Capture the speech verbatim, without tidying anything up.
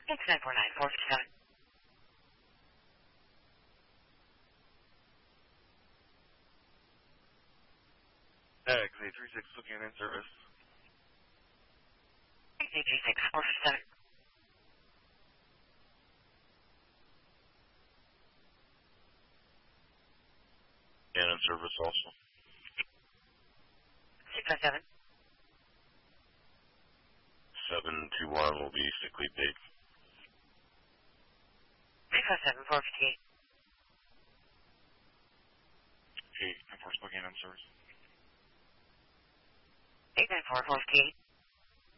It's nine four nine four seven. X eight three six looking in service. X eight three six four seven. And in service also. six five seven. seven two one will be sick leave paid. three five seven four fifty-eight. eight nine four looking in service. eight nine four four fifty-eight.